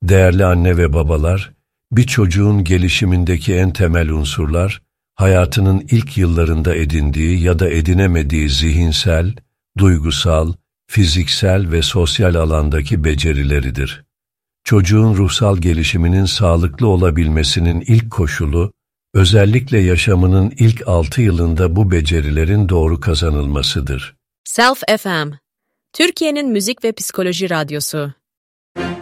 Değerli anne ve babalar, bir çocuğun gelişimindeki en temel unsurlar, hayatının ilk yıllarında edindiği ya da edinemediği zihinsel, duygusal, fiziksel ve sosyal alandaki becerileridir. Çocuğun ruhsal gelişiminin sağlıklı olabilmesinin ilk koşulu, özellikle yaşamının ilk 6 yılında bu becerilerin doğru kazanılmasıdır. Self FM, Türkiye'nin müzik ve psikoloji radyosu.